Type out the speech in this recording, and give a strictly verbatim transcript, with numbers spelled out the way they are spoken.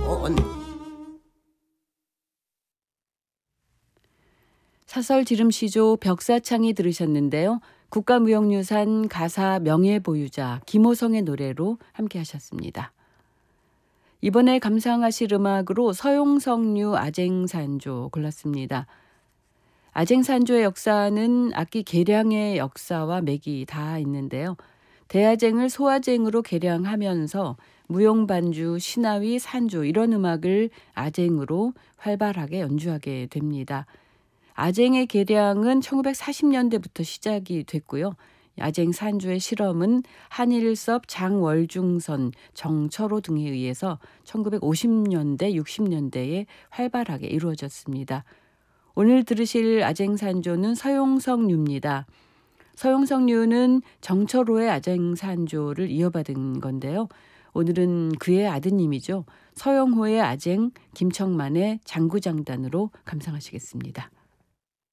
사설 지름시조 벽사창이 들으셨는데요. 국가무형유산 가사 명예보유자 김호성의 노래로 함께 하셨습니다. 이번에 감상하실 음악으로 서용석류 아쟁산조 골랐습니다. 아쟁산조의 역사는 악기 개량의 역사와 맥이 다 있는데요. 대아쟁을 소아쟁으로 개량하면서 무용반주, 신화위, 산조 이런 음악을 아쟁으로 활발하게 연주하게 됩니다. 아쟁의 개량은 천구백사십 년대부터 시작이 됐고요. 아쟁 산조의 실험은 한일섭, 장월중선, 정철호 등에 의해서 천구백오십 년대, 육십 년대에 활발하게 이루어졌습니다. 오늘 들으실 아쟁 산조는 서용석류입니다. 서용석류는 정철호의 아쟁 산조를 이어받은 건데요. 오늘은 그의 아드님이죠. 서영호의 아쟁, 김청만의 장구장단으로 감상하시겠습니다.